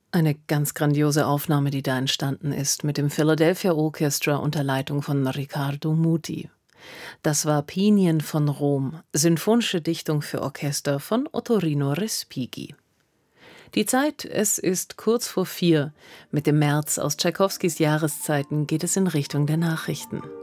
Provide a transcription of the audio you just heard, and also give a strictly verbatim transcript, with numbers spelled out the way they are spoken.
Eine ganz grandiose Aufnahme, die da entstanden ist mit dem Philadelphia Orchestra unter Leitung von Riccardo Muti. Das war Pinien von Rom, sinfonische Dichtung für Orchester von Ottorino Respighi. Die Zeit, es ist kurz vor vier. Mit dem März aus Tschaikowskis Jahreszeiten geht es in Richtung der Nachrichten.